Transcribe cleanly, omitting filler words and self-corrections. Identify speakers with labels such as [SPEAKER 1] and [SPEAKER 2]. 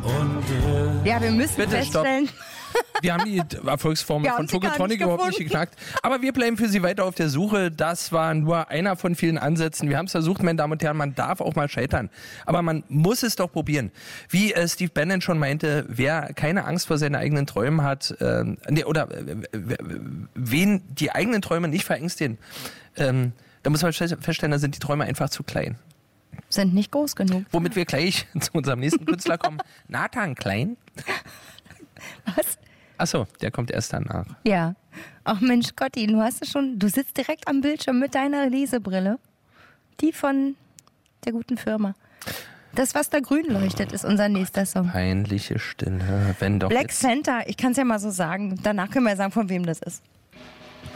[SPEAKER 1] Und
[SPEAKER 2] Ja, wir müssen
[SPEAKER 1] bitte,
[SPEAKER 2] feststellen...
[SPEAKER 1] wir haben die Erfolgsformel
[SPEAKER 2] Wir
[SPEAKER 1] von
[SPEAKER 2] haben sie gar
[SPEAKER 1] Tokotronic
[SPEAKER 2] nicht
[SPEAKER 1] überhaupt nicht geknackt. Aber wir bleiben für Sie weiter auf der Suche. Das war nur einer von vielen Ansätzen. Wir haben es versucht, meine Damen und Herren, man darf auch mal scheitern. Aber man muss es doch probieren. Wie Steve Bannon schon meinte, wer keine Angst vor seinen eigenen Träumen hat, wen die eigenen Träume nicht verängstigen, da muss man feststellen, da sind die Träume einfach zu klein.
[SPEAKER 2] Sind nicht groß genug.
[SPEAKER 1] Womit wir gleich zu unserem nächsten Künstler kommen. Nathan Klein.
[SPEAKER 2] Was?
[SPEAKER 1] Achso, der kommt erst danach.
[SPEAKER 2] Ja. Ach Mensch, Gotti, du sitzt direkt am Bildschirm mit deiner Lesebrille. Die von der guten Firma. Das, was da grün leuchtet, ist unser nächster Song.
[SPEAKER 1] Peinliche Stille, wenn doch
[SPEAKER 2] Black
[SPEAKER 1] jetzt...
[SPEAKER 2] Center, ich kann es ja mal so sagen. Danach können wir ja sagen, von wem das ist.